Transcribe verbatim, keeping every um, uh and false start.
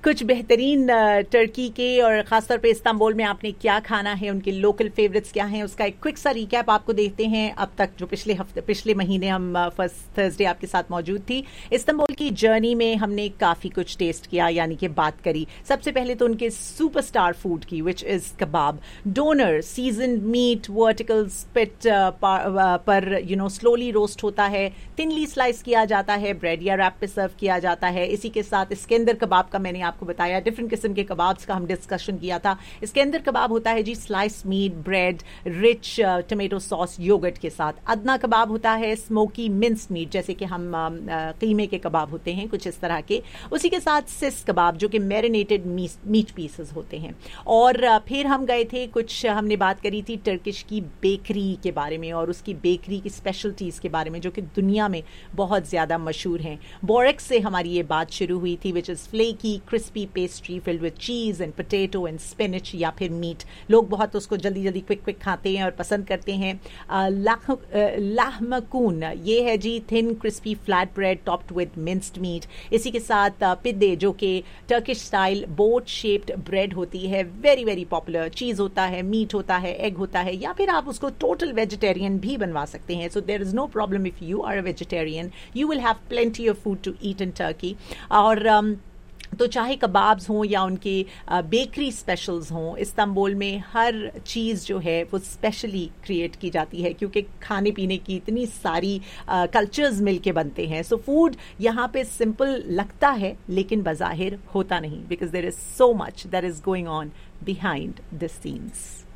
कुछ बेहतरीन टर्की के और ख़ासतौर पे इस्तांबुल में आपने क्या खाना है, उनके लोकल फेवरेट्स क्या हैं, उसका एक क्विक सा रिकैप आपको देते हैं। अब तक जो पिछले हफ्ते पिछले महीने हम फर्स्ट थर्सडे आपके साथ मौजूद थी। इस्तांबुल की जर्नी में हमने काफ़ी कुछ टेस्ट किया, यानी कि बात करी सबसे पहले तो उनके सुपरस्टार फूड की, which is kebab. Donor season meet vertical spit पर यू नो स्लोली रोस्ट होता है, थिनली स्लाइस किया जाता है, ब्रेड या रैप पे सर्व किया जाता है। इसी के साथ इस्कंदर कबाब का मैंने आपको बताया, डिफरेंट किस्म के कबाब्स का हम डिस्कशन किया था। इस्कंदर कबाब होता है जी slice meet, bread, rich tomato sauce, yogurt के साथ। अदना कबाब होता है स्मोकी मिंस्ड मीट, जैसे कि हम कीमे के कबाब होते हैं कुछ इस तरह के। उसी के साथ सिस कबाब जो कि मैरिनेटेड मीट पीसेस होते हैं। और फिर हम गए थे, कुछ हमने बात करी थी टर्किश की बेकरी के बारे में और उसकी बेकरी की स्पेशलिटीज़ के बारे में जो कि दुनिया में बहुत ज़्यादा मशहूर हैं। बोरेक्स से हमारी ये बात शुरू हुई थी, which is flaky crispy pastry filled with cheese and potato and spinach या फिर मीट। लोग बहुत उसको जल्दी जल्दी क्विक क्विक खाते हैं और पसंद करते हैं। लाहमकून ये है जी thin crispy flat bread topped with minced meet. इसी के साथ पिद्दे जो कि Turkish style boat shaped bread होती है, वेरी वेरी पॉपुलर। चीज़ होता है, मीट होता है, एग होता है, या फिर आप उसको टोटल वेजिटेरियन भी बनवा सकते हैं। So there is no problem if you are a vegetarian, you will have plenty of food to eat in Turkey. और um, तो चाहे कबाब्स हों या उनके बेकरी स्पेशल्स हों, इस्तांबुल में हर चीज़ जो है वो स्पेशली क्रिएट की जाती है क्योंकि खाने पीने की इतनी सारी कल्चर्स मिल के बनते हैं। सो फूड यहाँ पे सिंपल लगता है लेकिन बज़ाहिर होता नहीं, because there is so much that is going on behind the scenes.